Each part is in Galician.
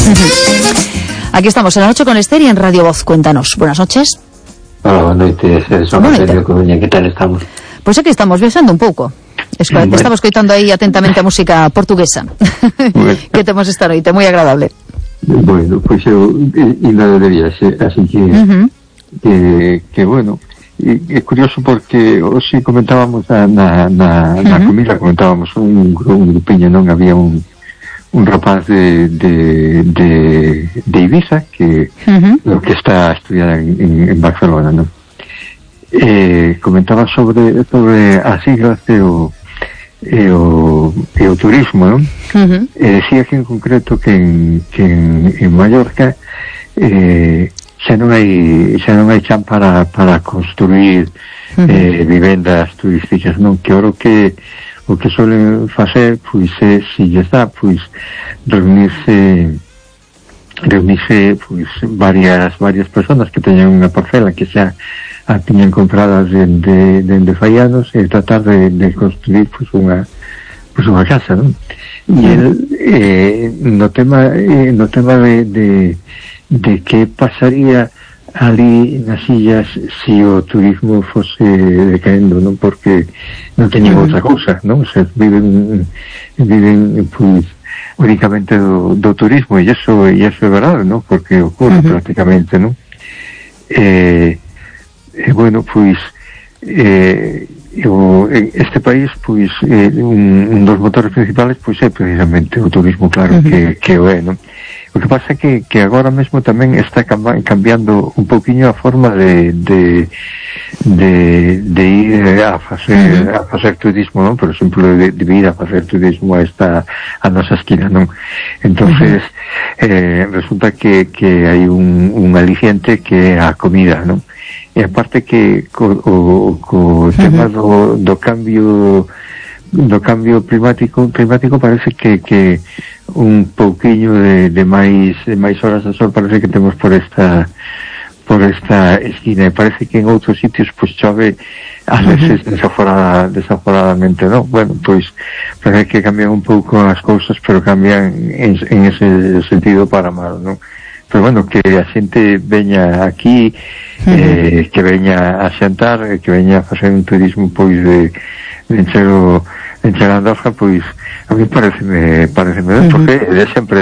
Aquí estamos en la noche con Esther y en Radio Voz. Cuéntanos. Buenas noches. Hola, buenas noches. ¿Qué tal estamos? Pois aquí estamos viajando un pouco. Estamos escoitando aí atentamente a música portuguesa que temos esta noite, moi agradable. Bueno, pois eu indo de viaxe, así que bueno, é curioso porque hoxe comentábamos na comida, comentábamos un grupiño, non? Había un rapaz de Ibiza que lo que está a estudiar en Barcelona, non? Comentaba sobre as siglas e o turismo, non? Decía que en concreto que en Mallorca xa non hai chan para construir vivendas turísticas, non? Que o que suelen facer, pois é, si lle está, pois reunirse pois varias personas que teñan unha parcela que xa a tiñan compradas dende fai anos e tratar de construir pois unha casa, non? E no tema de que pasaría ali nas illas si o turismo fose decaendo, non? Porque non teñen outra cousa, non? Se viven pois únicamente do turismo, e eso é verdade, non? Porque ocorre prácticamente, non? Bueno, pois este país, pois un dos motores principales pois é precisamente o turismo, claro, que o é, non? O que pasa é que agora mesmo tamén está cambiando un pouquiño a forma de ir a facer turismo, non? Por exemplo, de ir a facer turismo a nosa esquina, non? Entonces resulta que hai un aliciente que é a comida, non? E aparte que co tema do cambio climático parece que un pouquiño de máis horas de sol parece que temos por esta esquina, e parece que en outros sitios pois chove a veces desaforadamente, non? Bueno, pois parece que cambian un pouco as cousas, pero cambian en ese sentido para mal, non? Pero bueno, que a xente veña aquí, que veña a xantar, que veña a facer un turismo pois de encher a Andorra, pois a mí pareceme ben, porque sempre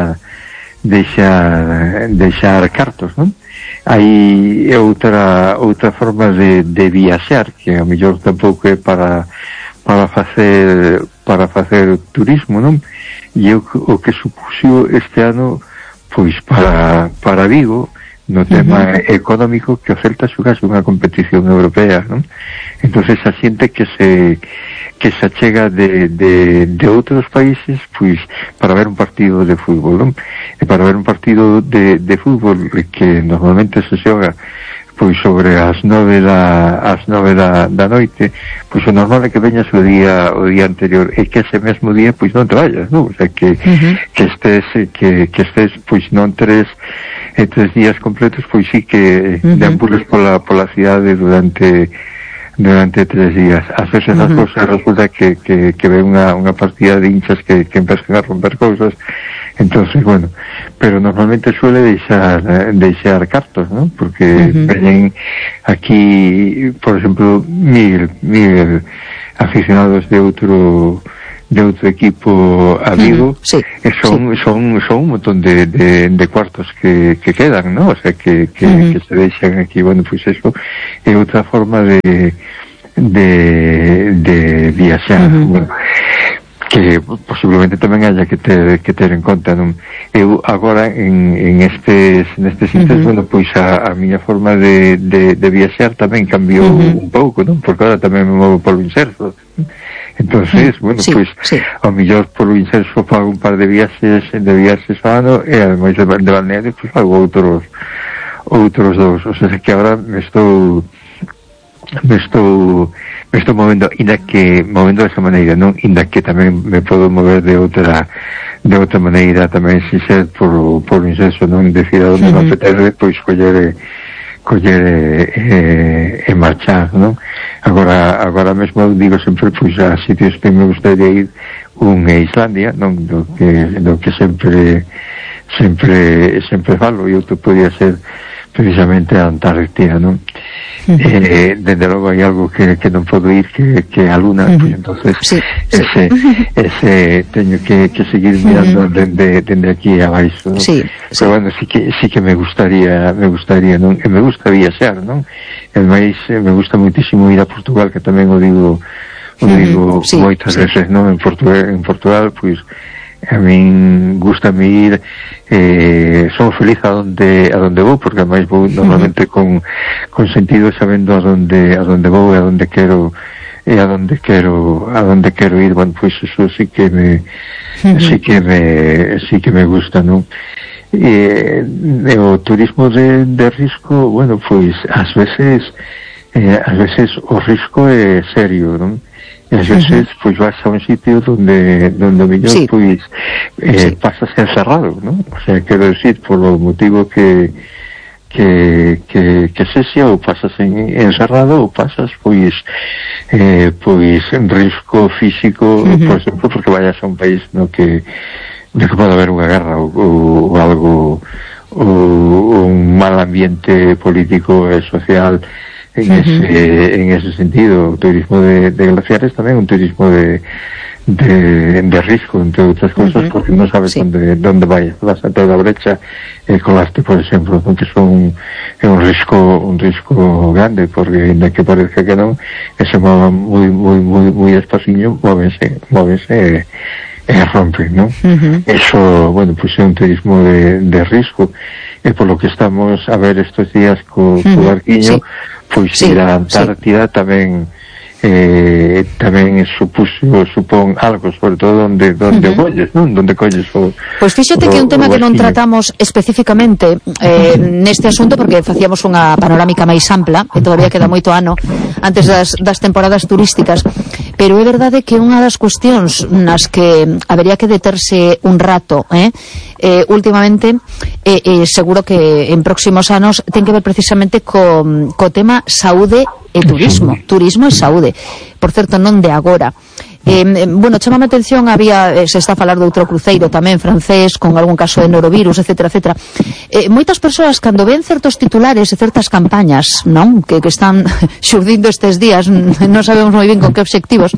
deixar cartos, non? Hai outra forma de viaxar que a mellor tampouco é para facer turismo, non? E o que supuxo este ano pois para Vigo no tema económico, que o Celta xugase unha competición europea, non? Entonces a xente que se achega de outros países pois para ver un partido de fútbol, non? E para ver un partido de fútbol que normalmente se xoga pois sobre as 9 da noite, pois o normal é que veñas o día anterior, e que ese mesmo día pois non te vayas, non? O sea, que estés pois non tres días completos, pois sí que deambules pola cidade durante 3 días. Ás veces as cousas resulta que ven unha partida de hinchas que empezan a romper cousas. Entonces, bueno, pero normalmente suele deixar cartos, ¿no? Porque veñen aquí, por exemplo, mil aficionados de outro equipo a Vigo, e son un montón de cuartos que quedan, ¿no? O sea, que se deixan aquí. Bueno, pues eso é outra forma de viaxar, bueno, que posiblemente tamén haya que ter en conta, non? Eu agora nestes instantes, bueno, pois a miña forma de viaxar tamén cambiou un pouco, non? Porque agora tamén me movo polo inserso. Entonces, bueno, pois ao mellor polo inserso fago un par de viaxes ao ano, e ademais de balneario pois fago outros dous. O sea, que agora me estou movendo desa maneira, non? Inda que tamén me podo mover de outra maneira tamén, se ser por insenso, non? Decir a onde me apetece, pois coller e marchar, non? Agora mesmo digo sempre, pois a sitios que me gustaría ir, un é Islandia, non? Do que sempre sempre falo, e outro podía ser precisamente a Antártida, non? Dende logo hai algo que non podo ir, que a Luna, pues entonces ese teño que seguir mirando dende aquí abaixo, ¿no? Pero bueno, sí que me gustaría, non? E me gusta viaxar, non? E máis me gusta muitísimo ir a Portugal, que tamén o digo moitas veces, non? En Portugal, pois a min gustame ir, son feliz a donde vou, porque ademais vou normalmente con sentido, sabendo a donde vou e a donde quero ir. Bueno, pois eso sí que me gusta, non? O turismo de risco, bueno, pois ás veces o risco é serio, non? E ás veces pois vas a un sitio donde mellor pois pasas encerrado, non? O sea, quero decir, polo motivo que sexa, ou pasas encerrado, ou pasas pois en risco físico, por exemplo, porque vayas a un país no que pode haber unha guerra ou algo, ou un mal ambiente político e social. En ese sentido, o turismo de glaciares tamén un turismo de risco, entre outras cosas, porque non sabes onde vas a toda a brecha e colaste, por exemplo, que son un risco grande, porque ainda que parezca que non, se movan moi despaciño, móvense e rompen, non? Eso, bueno, pues é un turismo de risco, e polo que estamos a ver estes días co barquiño, pois ir a Antártida tamén supón algo, sobre todo onde colles, non? Onde colles o... Pois fíxate que é un tema que non tratamos especificamente neste asunto, porque facíamos unha panorámica máis ampla, e todavía queda moito ano antes das temporadas turísticas, pero é verdade que unha das cuestións nas que habería que deterse un rato últimamente, seguro que en próximos anos ten que ver precisamente co tema saúde e turismo e saúde, por certo non de agora. Bueno, chamame a atención, se está a falar de outro cruceiro tamén francés con algún caso de norovirus, etcétera. Moitas persoas, cando ven certos titulares e certas campañas, non, que están xurdindo estes días, non sabemos moi ben con que obxectivos,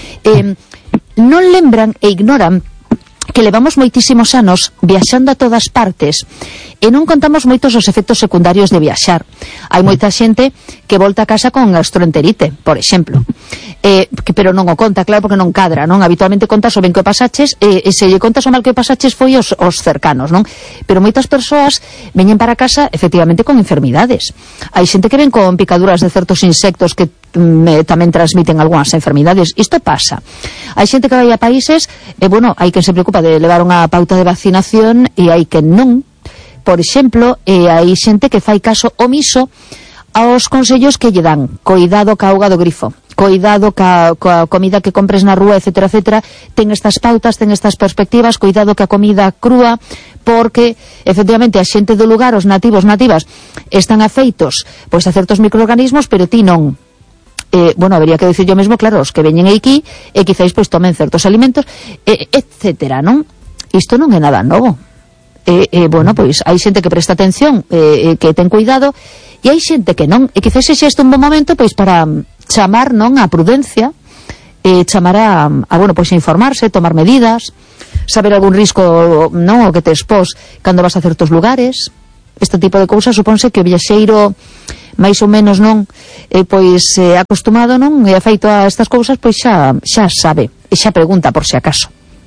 non lembran e ignoran que levamos moitísimos anos viaxando a todas partes e non contamos moitos os efectos secundarios de viaxar. Hai moita xente que volta a casa con gastroenterite, por exemplo, pero non o conta, claro, porque non cadra, non? Habitualmente contas o ben que o pasaches, e se lle contas o mal que o pasaches foi os cercanos, non? Pero moitas persoas veñen para casa efectivamente con enfermidades. Hai xente que ven con picaduras de certos insectos que tamén transmiten algunhas enfermidades. Isto pasa. Hai xente que vai a países bueno, hai quen se preocupa de levar unha pauta de vacinación e hai que non. Por exemplo, hai xente que fai caso omiso aos consellos que lle dan. Coidado ca auga do grifo, coidado ca comida que compres na rúa, etcétera, ten estas pautas, ten estas perspectivas, coidado ca comida crúa, porque efectivamente a xente do lugar, os nativas, están afeitos pois a certos microorganismos, pero ti non. Bueno, habería que decir yo mesmo, claro, os que veñen aquí e quizáis pois tomen certos alimentos, etcétera, non? Isto non é nada novo. Bueno, pois hai xente que presta atención, que ten cuidado, e hai xente que non, e quizás sexa isto un bom momento pois para chamar, non, a prudencia, chamar a bueno, pois a informarse, tomar medidas, saber algún risco, non, o que te expós cando vas a certos lugares. Este tipo de cousas supónse que o viaxeiro máis ou menos non pois acostumado, non, e afeito a estas cousas, pois xa sabe e xa pregunta por si acaso.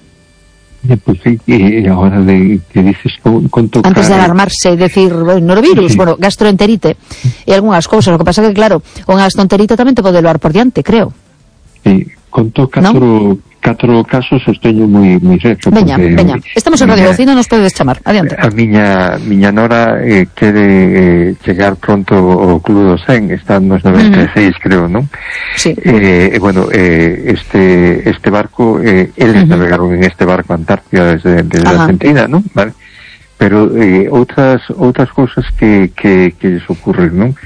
Pues sí, y ahora que dices con tocar... Antes de alarmarse e decir norovirus, bueno, gastroenterite e algunhas cousas, o que pasa que claro, unha gastroenterite tamén te pode levar por diante, creo. Sí, conto catro casos os teño moi cerca. Veña, estamos en Radio Bocina, nos podes chamar, adiante. A miña nora quere chegar pronto ao Club do 100, está nos 96, creo, non? Sí. Bueno, este barco, eles navegaron en este barco a Antártida desde Argentina, non? Vale. Pero outras cousas que lles ocurren, non?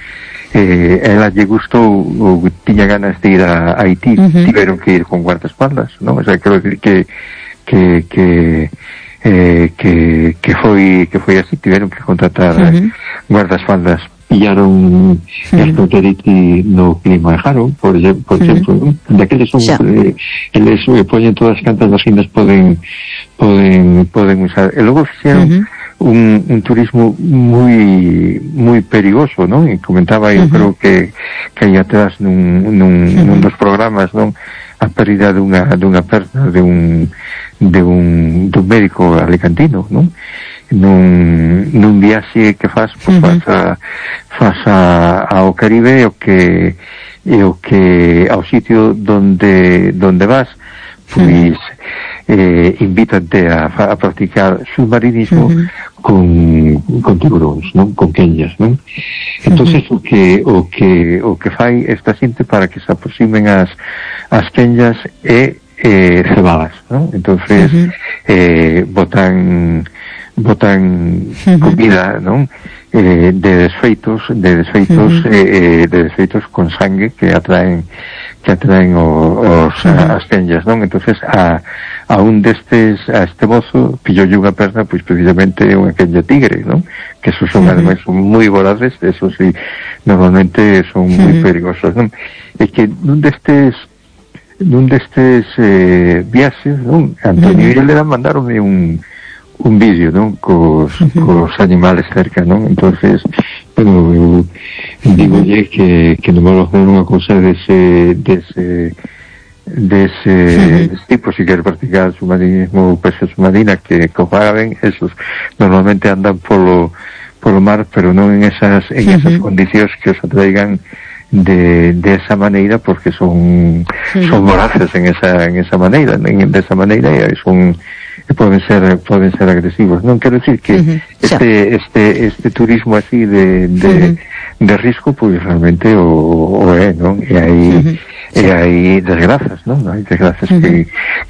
Ela lle gustou ou tiña ganas de ir a Haití, tiveron que ir con guardaespaldas, non? O sea, quero decir que foi así, tiveron que contratar guardaespaldas, pillaron escroteriti no clima de Haro, por exemplo, ¿no? Daqueles son eles poñen todas as cantas das guindas poden usar, e logo fixeron un turismo moi perigoso, non? E comentaba eu creo que aí atrás nun dos programas, non? A pérdida dunha perna de un médico alicantino, non? Nun viaxe que faz, pues, faz ao Caribe, o que ao sitio donde vas, pois invítate a practicar submarinismo con tiburóns, non? Con quenllas, non? Entonces o que fai esta xente para que se aproximen as quenllas é cebadas, non? Entonces botan comida, non? De desfeitos con sangue que atraen as quenllas, non? Entonces a este mozo pilloulle unha perna, pois precisamente unha quenlla tigre, non? Que esos son ademais moi voraces, eso sí, normalmente son moi perigosos, non? É que nun destes viaxes, non? Antonio e le mandaronme un vídeo, non? Cos animales cerca, non? Entonces, bueno, eu digolle que non me lo hacer unha cousa dese tipo, si quer practicar submarinismo ou pesca submarina, que o fagan, esos normalmente andan polo mar, pero non en esas condicións que os atraigan de esa maneira, porque son voraces en esa maneira, de esa maneira, e poden ser agresivos. Non quero decir que este turismo así de risco, pois realmente o é, non? E hai desgrazas, non? Hai desgrazas que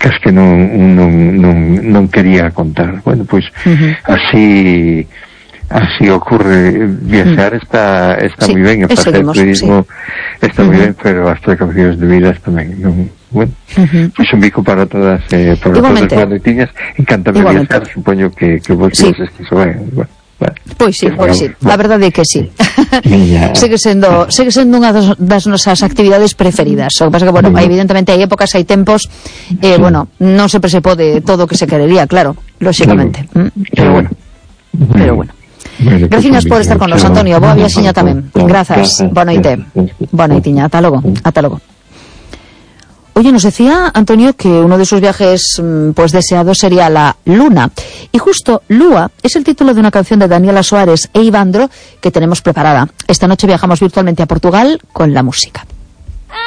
non quería contar. Bueno, pois así ocurre. Viaxar está moi ben, e facer turismo está moi ben, pero as precaucións debidas tamén, non? Bueno, pois un bico para todas as maletiñas. Encántame viaxar, supoño que vos dices que iso é, bueno. Pois sí, a verdade é que sí. Segue sendo unha das nosas actividades preferidas. O que pasa que, bueno, evidentemente hai épocas, hai tempos, bueno, non sempre se pode todo o que se querería, claro, lóxicamente. Pero bueno. Gracias por estar con nos, Antonio. Boa viaxiña tamén. Grazas. Boa noite. Boa noitiña. Ata logo. Oye, nos decía Antonio que uno de sus viajes pues deseados sería la Luna. Y justo Lua es el título de una canción de Daniela Suárez e Ivandro que tenemos preparada. Esta noche viajamos virtualmente a Portugal con la música.